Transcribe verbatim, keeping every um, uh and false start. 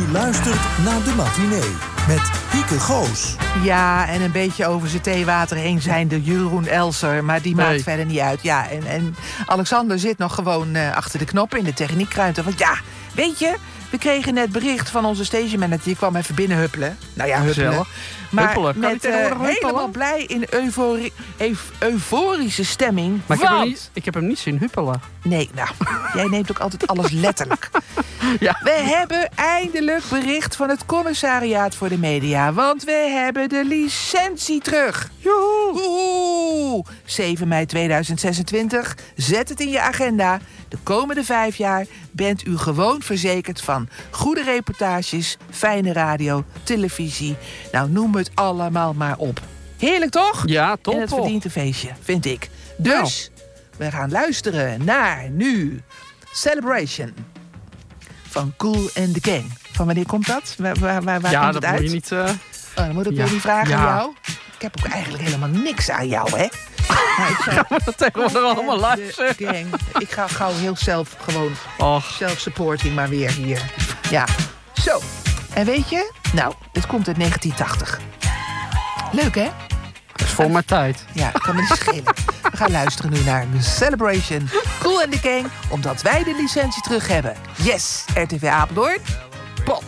U luistert naar De Matinee met Hieke Goos. Ja, en een beetje over zijn theewater heen zijn de Jeroen Elser. Maar die maakt Nee. verder niet uit. Ja, en, en Alexander zit nog gewoon uh, achter de knoppen in de techniekruimte. Want ja, weet je, we kregen net bericht van onze stationmanager. Die kwam even binnen huppelen. Nou ja, huppelen. Gezellig. Maar Huppelen. Kan die met uh, tegenwoordig huppelen? helemaal blij in eufori- euf- euforische stemming. Maar ik heb, hem Want- niet, ik heb hem niet zien huppelen. Nee, nou, jij neemt ook altijd alles letterlijk. Ja. We hebben eindelijk bericht van het commissariaat voor de media. Want we hebben de licentie terug. Joehoe! zeven mei tweeduizend zesentwintig. Zet het in je agenda. De komende vijf jaar bent u gewoon verzekerd van goede reportages, fijne radio, televisie. Nou, noem het allemaal maar op. Heerlijk toch? Ja, top. En het verdient een feestje, vind ik. Dus, we gaan luisteren naar nu Celebration van Kool and the Gang. Van wanneer komt dat? Waar, waar, waar, waar Ja, komt dat het moet uit? je niet... Uh... Oh, dan moet ik Ja. weer die vragen Ja. aan jou. Ik heb ook eigenlijk helemaal niks aan jou, hè? Nou, ik zou- Gaan we dat tegenwoordig allemaal Kool and the luisteren? Gang. Ik ga gauw heel zelf gewoon Och, self-supporting maar weer hier. Ja, zo. En weet je? Nou, dit komt uit negentien tachtig. Leuk, hè? dat is voor mijn tijd. Ja, kan me niet schelen. We gaan luisteren nu naar The Celebration, Kool and the Gang, omdat wij de licentie terug hebben. Yes, R T V Apeldoorn.